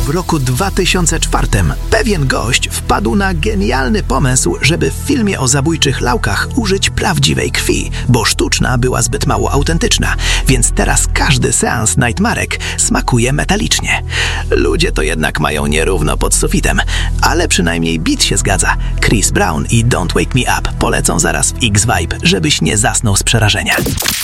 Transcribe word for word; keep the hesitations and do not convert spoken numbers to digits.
W roku dwa tysiące czwartym pewien gość wpadł na genialny pomysł, żeby w filmie o zabójczych lałkach użyć prawdziwej krwi, bo sztuczna była zbyt mało autentyczna, więc teraz każdy seans Nightmarek smakuje metalicznie. Ludzie to jednak mają nierówno pod sufitem, ale przynajmniej beat się zgadza. Chris Brown i Don't Wake Me Up polecą zaraz w X-Vibe, żebyś nie zasnął z przerażenia.